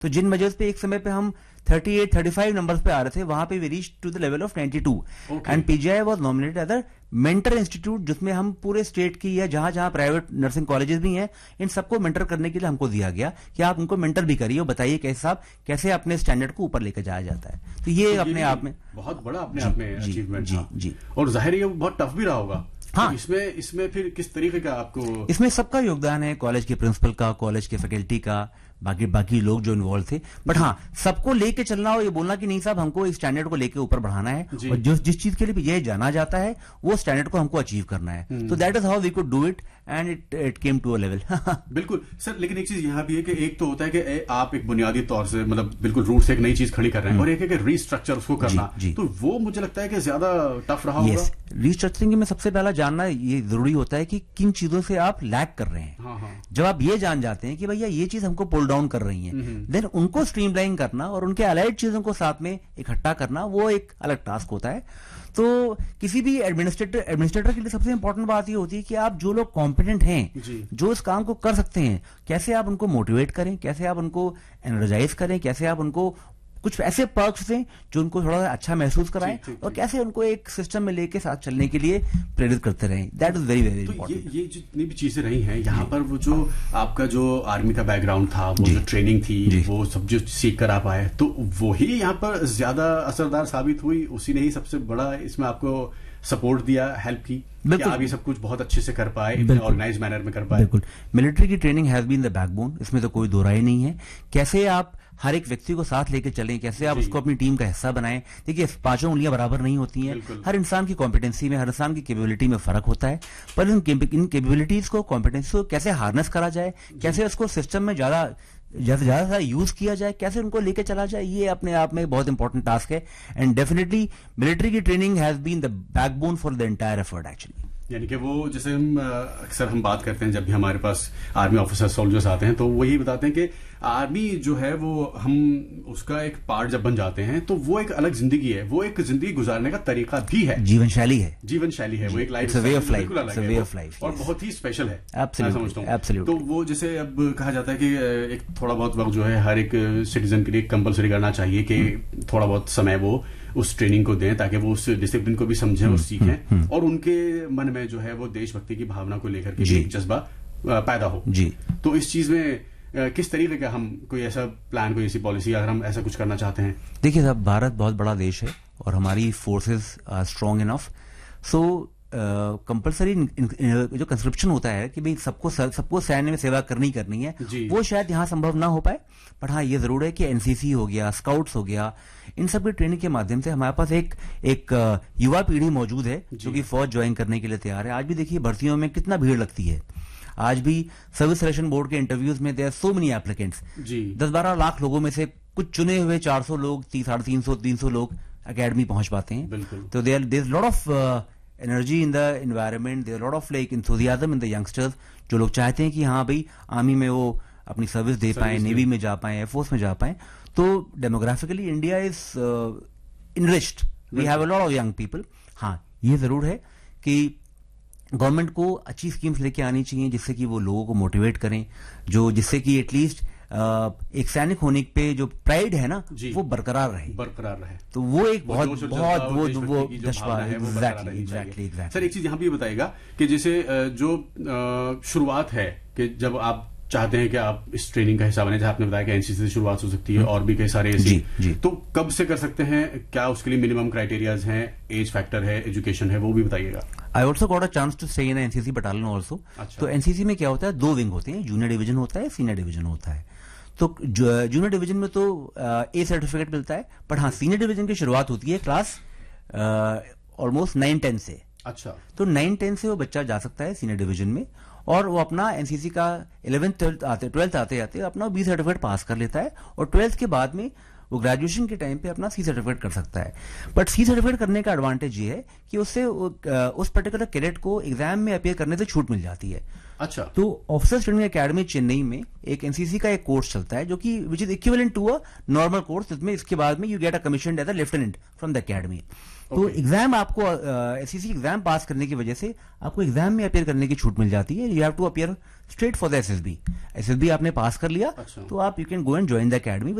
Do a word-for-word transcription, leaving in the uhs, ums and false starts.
तो जिन मेजर्स पे एक समय पे हम thirty-eight, thirty-five नंबर्स पे आ रहे थे, वहां पे we reach to the level of ninety-two and PGI was nominated as a mentor institute, जिसमें हम पूरे स्टेट की या जहां जहां प्राइवेट नर्सिंग कॉलेजेस भी हैं, इन सबको मेंटर करने के लिए हमको दिया गया कि आप उनको मेंटर भी करिए और बताइए कैसे साहब कैसे अपने स्टैंडर्ड को ऊपर लेकर जाया जाता है। तो ये तो अपने आप में बहुत बड़ा अपने आप में अचीवमेंट जी जी। और जाहिर है ये बहुत टफ भी रहा होगा। हाँ, तो इसमें इसमें फिर किस तरीके का आपको? इसमें सबका योगदान है, कॉलेज के प्रिंसिपल का, कॉलेज के फैकल्टी का, बाकी बाकी लोग जो इन्वॉल्व थे। बट हाँ, सबको लेके चलना और ये बोलना कि नहीं साहब हमको इस स्टैंडर्ड को लेके ऊपर बढ़ाना है और जो जिस चीज के लिए ये जाना जाता है वो स्टैंडर्ड को हमको अचीव करना है। तो that is how we could do it and it it came to a level. बिल्कुल सर, लेकिन एक चीज यहाँ भी है कि एक तो होता है कि आप एक बुनियादी तौर से मतलब बिल्कुल रूट से एक नई चीज खड़ी कर रहे हैं और एक है कि रीस्ट्रक्चर उसको करना, तो वो मुझे लगता है कि ज्यादा टफ रहा होगा। रीस्ट्रक्चरिंग में सबसे पहला जानना ये जरूरी होता है कि किन चीजों से आप लैग कर रहे हैं। हाँ हाँ। जब आप ये जान जाते हैं कि भैया ये चीज हमको पुल डाउन कर रही है, देन उनको स्ट्रीमलाइन करना और उनके अलाइड चीजों को साथ में इकट्ठा करना वो एक अलग टास्क होता है। तो किसी भी एडमिनिस्ट्रेटर एडमिनिस्ट्रेटर के लिए सबसे इंपॉर्टेंट बात ये होती है कि आप जो लोग कॉम्पिटेंट हैं, जो इस काम को कर सकते हैं, कैसे आप उनको मोटिवेट करें, कैसे आप उनको एनर्जाइज करें, कैसे आप उनको कुछ ऐसे पर्क्स दें जो उनको थोड़ा अच्छा महसूस कराएं और कैसे उनको एक सिस्टम में लेके साथ चलने के लिए प्रेरित करते रहें। That is very very important. ये, ये जितनी भी चीजें रही हैं यहाँ पर, वो जो आपका जो आर्मी का बैकग्राउंड था, वो जो ट्रेनिंग थी, वो सब जो सीख कर आप आए, तो वही यहाँ पर ज्यादा असरदार साबित हुई? उसी ने ही सबसे बड़ा इसमें आपको सपोर्ट दिया, हेल्प की कि आप ये सब कुछ बहुत अच्छे से कर पाए, इतने ऑर्गेनाइज मैनर में कर पाए? बिल्कुल, मिलिट्री की training has been the backbone, इसमें तो कोई दो राय नहीं है। कैसे आप हर एक व्यक्ति को साथ लेके चलें, कैसे आप उसको अपनी टीम का हिस्सा बनाएं। देखिए, पांचों उंगलियां बराबर नहीं होती हैं, हर इंसान की कॉम्पिटेंसी में, हर इंसान की कैपेबिलिटी में फर्क होता है, पर इन कैपेबिलिटीज को, कॉम्पिटेंसी को कैसे हार्नेस करा जाए, कैसे उसको सिस्टम में ज्यादा ज्यादा ज्यादा यूज किया जाए, कैसे उनको लेके चला जाए, ये अपने आप में बहुत इंपॉर्टेंट टास्क है। एंड डेफिनेटली मिलिट्री की training has been the backbone for the entire effort actually. यानी कि वो जैसे हम अक्सर हम बात करते हैं, जब भी हमारे पास आर्मी ऑफिसर सोल्जर्स आते हैं, तो वही बताते हैं कि आर्मी जो है वो हम उसका एक पार्ट जब बन जाते हैं तो वो एक अलग जिंदगी है, वो एक जिंदगी गुजारने का तरीका भी है, जीवन शैली है, जीवन शैली है, वो एक life way of life, way of life और बहुत ही स्पेशल है। समझता हूँ। तो वो जैसे अब कहा जाता है कि एक थोड़ा बहुत वक्त जो है हर एक सिटीजन के लिए कंपल्सरी करना चाहिए कि थोड़ा बहुत समय वो उस ट्रेनिंग को दें ताकि वो उस डिसिप्लिन को भी समझें और सीखें और उनके मन में जो है वो देशभक्ति की भावना को लेकर के एक जज्बा पैदा हो। जी। तो इस चीज में किस तरीके का हम कोई ऐसा प्लान, कोई ऐसी पॉलिसी अगर हम ऐसा कुछ करना चाहते हैं? देखिए साहब, भारत बहुत बड़ा देश है और हमारी forces are strong enough, so compulsory जो कंस्क्रिप्शन होता है कि भाई सबको सबको सैन्य में सेवा करनी करनी है, वो शायद यहाँ संभव ना हो पाए। बट हाँ, ये जरूर है कि एनसीसी हो गया, स्काउट्स हो गया, इन सब की ट्रेनिंग के माध्यम से हमारे पास एक एक युवा पीढ़ी मौजूद है जो कि फौज ज्वाइन करने के लिए तैयार है। आज भी देखिए भर्तियों में कितना भीड़ लगती है, आज भी सर्विस सिलेक्शन बोर्ड के इंटरव्यूज में देयर सो मेनी एप्लीकेंट्स, दस बारह लाख लोगों में से कुछ चुने हुए चार सौ लोग, साढ़े तीन सौ तीन सौ लोग अकेडमी पहुंच पाते हैं। तो there there lot of energy in the environment, there lot of like enthusiasm in the youngsters, जो लोग चाहते हैं कि हाँ भाई आर्मी में वो अपनी सर्विस दे पाए, नेवी में जा पाए, एयरफोर्स में जा पाए। तो demographically India is enriched, we have a lot of young people. हाँ, ये जरूर है कि गवर्नमेंट को अच्छी स्कीम्स लेके आनी चाहिए जिससे कि वो लोगों को मोटिवेट करें, जो जिससे कि एटलीस्ट एक सैनिक होने पे जो प्राइड है ना वो बरकरार रहे बरकरार रहे तो वो एक बहुत बहुत वो वो जज्बा है। Exactly exactly exactly. सर, एक चीज यहाँ भी बताइएगा कि जैसे जो शुरुआत है कि जब आप चाहते हैं कि आप इस ट्रेनिंग का हिस्सा बने, जहां आपने बताया कि एनसीसी से शुरुआत हो सकती है और भी कई सारे ऐसे, जी, जी। तो कब से कर सकते हैं, क्या उसके लिए मिनिमम क्राइटेरियाज हैं, एज फैक्टर है, एजुकेशन है, वो भी बताइएगा। I also got a chance to stay in NCC battalion also. तो एनसीसी में क्या होता है, दो विंग होते हैं, जूनियर डिवीजन होता है, सीनियर डिवीजन होता है। तो जूनियर डिवीजन में तो ए सर्टिफिकेट मिलता है, बट हाँ सीनियर डिवीजन की शुरुआत होती है क्लास ऑलमोस्ट नाइन टेन से। अच्छा। तो नाइन टेन से वो बच्चा जा सकता है सीनियर डिवीजन में और वो अपना एनसीसी का इलेवेंथ ट्वेल्थ आते ट्वेल्थ आते आते अपना बी सर्टिफिकेट पास कर लेता है और ट्वेल्थ के बाद में वो ग्रेजुएशन के टाइम पे अपना सी सर्टिफिकेट कर सकता है। बट सी सर्टिफिकेट करने का एडवांटेज ये है कि उससे उस पर्टिकुलर कैडेट को एग्जाम में अपीयर करने से छूट मिल जाती है। अच्छा। तो ऑफिसर्स ट्रेनिंग एकेडमी चेन्नई में एक एनसीसी का एक कोर्स चलता है जो कि which is equivalent to a normal course, जिसमें इसके बाद में you get a commission as a lieutenant from the academy. तो एग्जाम आपको एससीसी एग्जाम पास करने की वजह से आपको एग्जाम में अपियर करने की छूट मिल जाती है। You have to appear straight for the SSB. SSB आपने पास कर लिया, अच्छा। तो आप you can go and join the academy.